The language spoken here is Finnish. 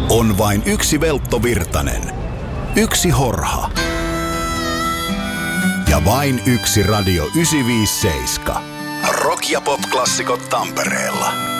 On vain yksi Veltto Virtanen, yksi Horha ja vain yksi Radio 957. Rock- ja pop-klassikot Tampereella.